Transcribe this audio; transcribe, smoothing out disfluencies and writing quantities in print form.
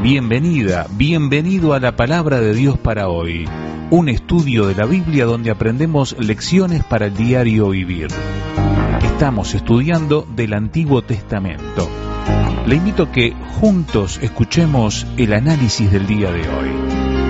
Bienvenida, bienvenido a la Palabra de Dios para hoy, un estudio de la Biblia donde aprendemos lecciones para el diario vivir. Estamos estudiando del Antiguo Testamento. Le invito a que juntos escuchemos el análisis del día de hoy.